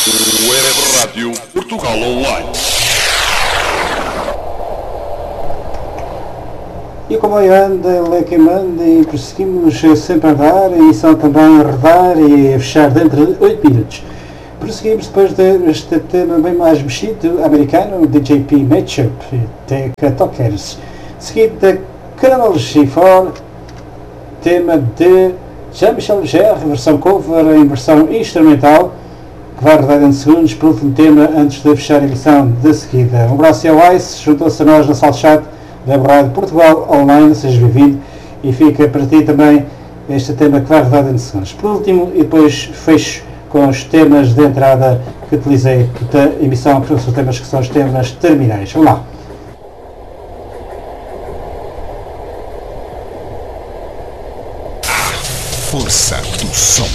Web Rádio Portugal Online. E como anda, leque manda e prosseguimos sempre a andar e só também a rodar e a fechar dentro de 8 minutos. Prosseguimos depois deste tema bem mais mexido, americano, DJP Matchup, Teca Talkers. Seguido da Chronology 4, tema de Jean-Michel Jarre, versão cover em versão instrumental, que vai rodar em segundos, por último tema, antes de fechar a emissão de seguida. Um abraço ao Ice, juntou-se a nós na sala de chat da Rádio Portugal Online, seja bem-vindo, e fica para ti também este tema que vai rodar em segundos. Por último, e depois fecho com os temas de entrada que utilizei da emissão, que são temas que são os temas terminais. Vamos lá. Força do som.